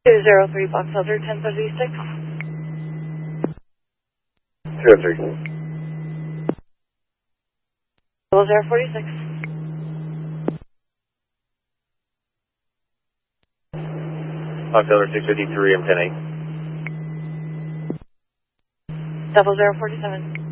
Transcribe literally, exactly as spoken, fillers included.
two zero three Box Elder, ten thirty-six. two oh three. Double zero forty-six. Box Elder six fifty-three, I'm ten eight. Double zero forty-seven.